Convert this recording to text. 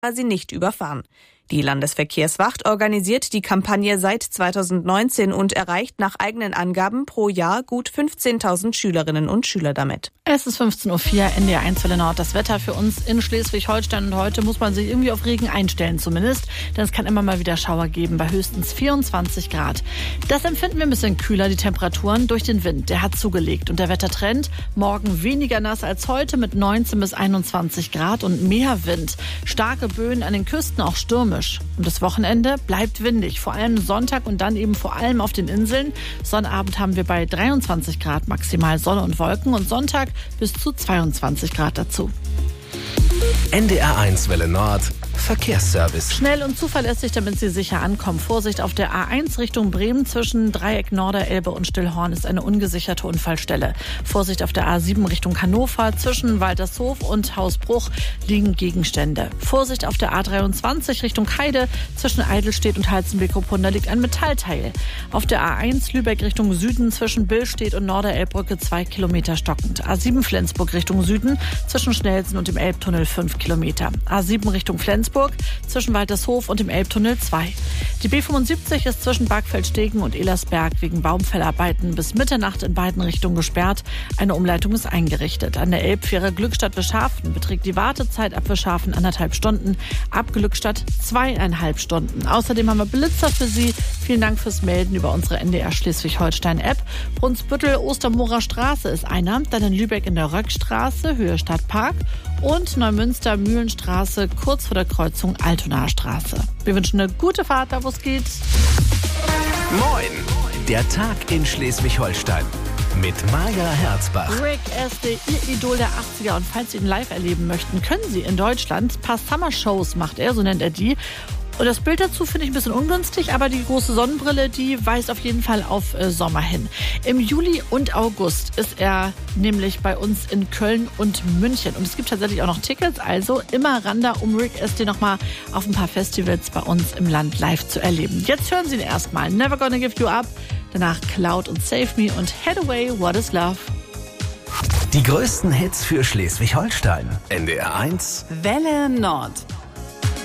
sie nicht überfahren. Die Landesverkehrswacht organisiert die Kampagne seit 2019 und erreicht nach eigenen Angaben pro Jahr gut 15.000 Schülerinnen und Schüler damit. Es ist 15.04 Uhr, NDR 1 Welle Nord. Das Wetter für uns in Schleswig-Holstein, und heute muss man sich irgendwie auf Regen einstellen zumindest, denn es kann immer mal wieder Schauer geben bei höchstens 24 Grad. Das empfinden wir ein bisschen kühler, die Temperaturen, durch den Wind. Der hat zugelegt und der Wettertrend morgen weniger nass als heute mit 19 bis 21 Grad und mehr Wind. Starke Böen an den Küsten, auch stürmisch. Und das Wochenende bleibt windig, vor allem Sonntag und dann eben vor allem auf den Inseln. Sonnabend haben wir bei 23 Grad maximal Sonne und Wolken und Sonntag bis zu 22 Grad dazu. NDR 1 Welle Nord Verkehrsservice. Schnell und zuverlässig, damit Sie sicher ankommen. Vorsicht auf der A1 Richtung Bremen zwischen Dreieck Norderelbe und Stillhorn ist eine ungesicherte Unfallstelle. Vorsicht auf der A7 Richtung Hannover zwischen Waltershof und Hausbruch liegen Gegenstände. Vorsicht auf der A23 Richtung Heide zwischen Eidelstedt und Halzenbeek-Ruppund, da liegt ein Metallteil. Auf der A1 Lübeck Richtung Süden zwischen Billstedt und Norderelbbrücke 2 Kilometer stockend. A7 Flensburg Richtung Süden zwischen Schnelsen und dem Elbtunnel 5 Kilometer. A7 Richtung Flensburg zwischen Waltershof und dem Elbtunnel 2. Die B75 ist zwischen Bargfeldstegen und Elersberg wegen Baumfellarbeiten bis Mitternacht in beiden Richtungen gesperrt. Eine Umleitung ist eingerichtet. An der Elbfähre Glückstadt-Wischhafen beträgt die Wartezeit ab Wischhafen 1,5 Stunden, ab Glückstadt 2,5 Stunden. Außerdem haben wir Blitzer für Sie. Vielen Dank fürs Melden über unsere NDR Schleswig-Holstein-App. Brunsbüttel Ostermoorer Straße ist einer, dann in Lübeck in der Röckstraße, Höhe Stadtpark, und Neumünster Mühlenstraße kurz vor der Kreuzung Altonaer Straße. Wir wünschen eine gute Fahrt, da wo es geht. Moin, der Tag in Schleswig-Holstein mit Maja Herzbach. Rick Astley, Ihr Idol der 80er. Und falls Sie ihn live erleben möchten, können Sie in Deutschland ein paar Summer-Shows, macht er, so nennt er die. Und das Bild dazu finde ich ein bisschen ungünstig, aber die große Sonnenbrille, die weist auf jeden Fall auf Sommer hin. Im Juli und August ist er nämlich bei uns in Köln und München. Und es gibt tatsächlich auch noch Tickets, also immer ran da, um Rick Astley nochmal auf ein paar Festivals bei uns im Land live zu erleben. Jetzt hören Sie ihn erstmal. Never Gonna Give You Up, danach Cloud und Save Me und Head Away, What is Love. Die größten Hits für Schleswig-Holstein. NDR 1 Welle Nord.